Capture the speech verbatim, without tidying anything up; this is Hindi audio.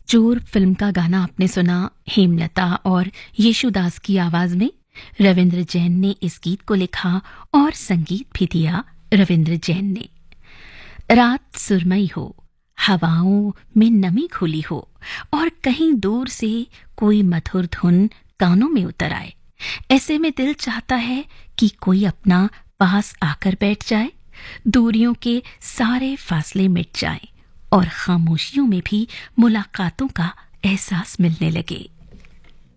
चोर फिल्म का गाना आपने सुना हेमलता और यशुदास की आवाज में। रविंद्र जैन ने इस गीत को लिखा और संगीत भी दिया रविंद्र जैन ने। रात सुरमई हो, हवाओं में नमी खुली हो और कहीं दूर से कोई मधुर धुन कानों में उतर आए, ऐसे में दिल चाहता है कि कोई अपना पास आकर बैठ जाए, दूरियों के सारे फासले मिट जाएं और खामोशियों में भी मुलाकातों का एहसास मिलने लगे।